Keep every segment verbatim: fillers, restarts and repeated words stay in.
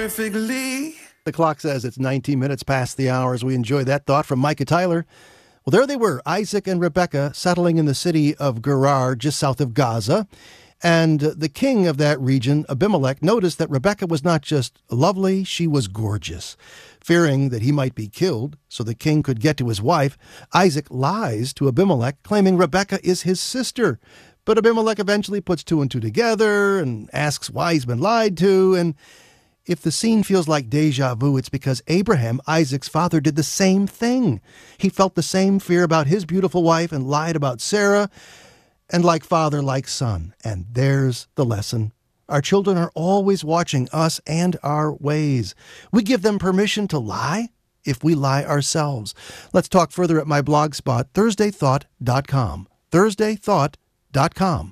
perfectly. The clock says it's nineteen minutes past the hour as we enjoy that thought from Micah Tyler. Well, there they were, Isaac and Rebekah, settling in the city of Gerar, just south of Gaza. And the king of that region, Abimelech, noticed that Rebekah was not just lovely, she was gorgeous. Fearing that he might be killed so the king could get to his wife, Isaac lies to Abimelech, claiming Rebekah is his sister. But Abimelech eventually puts two and two together and asks why he's been lied to. And if the scene feels like deja vu, it's because Abraham, Isaac's father, did the same thing. He felt the same fear about his beautiful wife and lied about Sarah. And like father, like son. And there's the lesson. Our children are always watching us and our ways. We give them permission to lie if we lie ourselves. Let's talk further at my blog spot, thursday thought dot com. thursday thought dot com.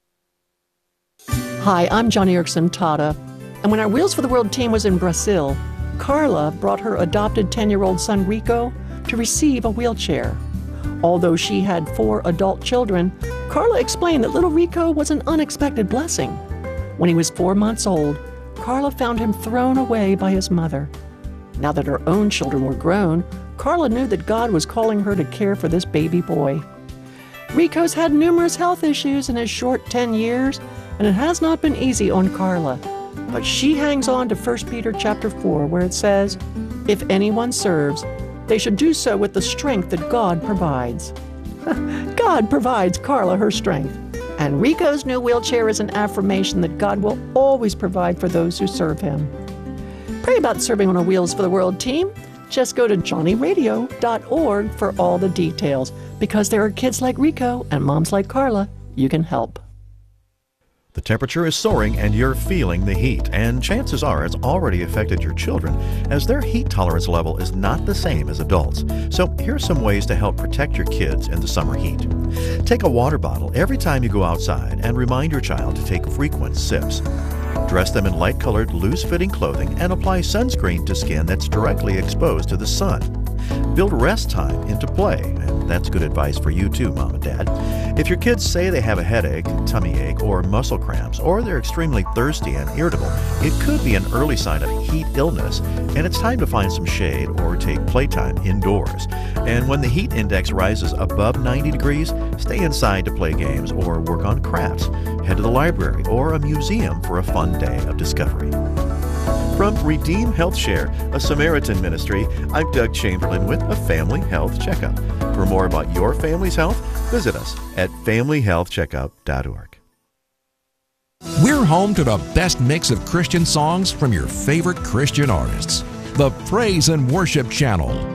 Hi, I'm Johnny Erickson Tata. And when our Wheels for the World team was in Brazil, Carla brought her adopted ten-year-old son Rico to receive a wheelchair. Although she had four adult children, Carla explained that little Rico was an unexpected blessing. When he was four months old, Carla found him thrown away by his mother. Now that her own children were grown, Carla knew that God was calling her to care for this baby boy. Rico's had numerous health issues in his short ten years, and it has not been easy on Carla. But she hangs on to First Peter chapter four, where it says, "If anyone serves, they should do so with the strength that God provides." God provides Carla her strength. And Rico's new wheelchair is an affirmation that God will always provide for those who serve him. Pray about serving on a Wheels for the World team. Just go to johnny radio dot org for all the details. Because there are kids like Rico and moms like Carla, you can help. The temperature is soaring and you're feeling the heat, and chances are it's already affected your children as their heat tolerance level is not the same as adults. So here's some ways to help protect your kids in the summer heat. Take a water bottle every time you go outside and remind your child to take frequent sips. Dress them in light-colored, loose-fitting clothing and apply sunscreen to skin that's directly exposed to the sun. Build rest time into play, and that's good advice for you too, Mom and Dad. If your kids say they have a headache, tummy ache, or muscle cramps, or they're extremely thirsty and irritable, it could be an early sign of heat illness, and it's time to find some shade or take playtime indoors. And when the heat index rises above ninety degrees, stay inside to play games or work on crafts. Head to the library or a museum for a fun day of discovery. From Redeem Health Share, a Samaritan ministry, I'm Doug Chamberlain with a Family Health Checkup. For more about your family's health, visit us at family health checkup dot org. We're home to the best mix of Christian songs from your favorite Christian artists. The Praise and Worship Channel.